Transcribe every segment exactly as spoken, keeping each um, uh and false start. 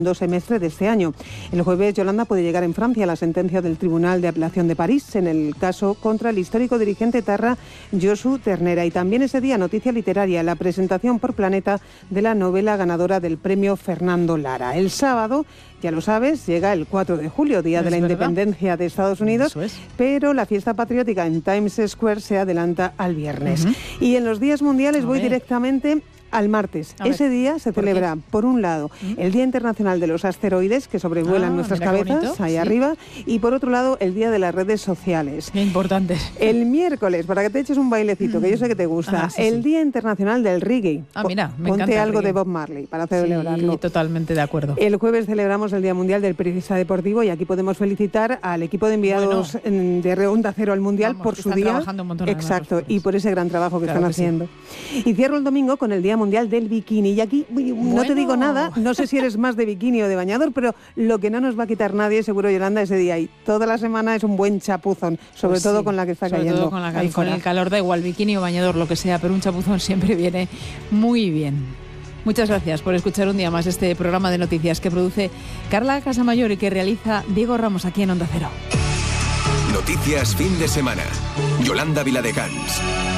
semestre de este año. El jueves, Yolanda, puede llegar en Francia la sentencia del Tribunal de Apelación de París en el caso contra el histórico dirigente etarra Josu Ternera. Y también ese día, noticia literaria, la presentación por Planeta de la novela ganadora del premio Fernando Lara. El sábado, ya lo sabes, llega el cuatro de julio, Día de la Independencia de Estados Unidos, pero la fiesta patriótica en Times Square se adelanta al viernes. Uh-huh. Y en los días mundiales voy directamente al martes. Ese día se celebra, por un lado, ¿Mm? el Día Internacional de los Asteroides, que sobrevuelan ah, nuestras cabezas, ahí sí. arriba, y por otro lado, el Día de las Redes Sociales. Qué importante. El miércoles, para que te eches un bailecito, que yo sé que te gusta, ah, sí, el sí. Día Internacional del Reggae. Ah, mira, me Ponte encanta algo de Bob Marley para celebrarlo. Sí, totalmente de acuerdo. El jueves celebramos el Día Mundial del Periodista Deportivo y aquí podemos felicitar al equipo de enviados bueno, de Onda Cero al Mundial vamos, por su día. Trabajando un montón Exacto, y por ese gran trabajo que claro están que haciendo. Sí. Y cierro el domingo con el Día Mundial del Bikini. Y aquí bueno. no te digo nada, no sé si eres más de bikini o de bañador, pero lo que no nos va a quitar nadie, seguro, Yolanda, ese día. Y toda la semana es un buen chapuzón, sobre pues todo sí, con la que está sobre cayendo. Todo con, la, ahí con el calor, da igual, bikini o bañador, lo que sea, pero un chapuzón siempre viene muy bien. Muchas gracias por escuchar un día más este programa de noticias que produce Carla Casamayor y que realiza Diego Ramos aquí en Onda Cero. Noticias fin de semana. Yolanda Viladecans.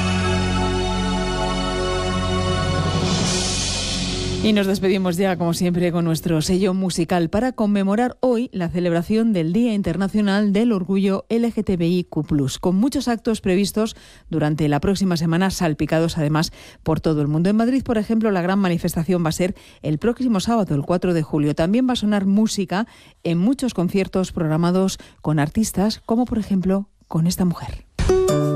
Y nos despedimos ya, como siempre, con nuestro sello musical para conmemorar hoy la celebración del Día Internacional del Orgullo L G T B I Q plus, con muchos actos previstos durante la próxima semana, salpicados además por todo el mundo. En Madrid, por ejemplo, la gran manifestación va a ser el próximo sábado, el cuatro de julio. También va a sonar música en muchos conciertos programados con artistas, como por ejemplo con esta mujer.